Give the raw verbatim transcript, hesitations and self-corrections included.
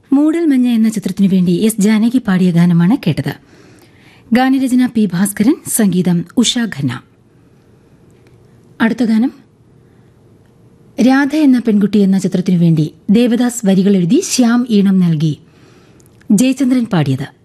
മൂടൽമഞ്ഞ എന്ന ചിത്രത്തിനു വേണ്ടി എസ് ജാനകി പാടിയ ഗാനമാണ് കേട്ടത്. ഗാനരചന പി ഭാസ്കരൻ, സംഗീതം ഉഷാ ഖന്ന. അടുത്ത ഗാനം രാധ എന്ന പെൺകുട്ടി എന്ന ചിത്രത്തിനു വേണ്ടി ദേവദാസ് വരികൾ എഴുതി ശ്യാം ഈണം നൽകി ജയചന്ദ്രൻ പാടിയത്.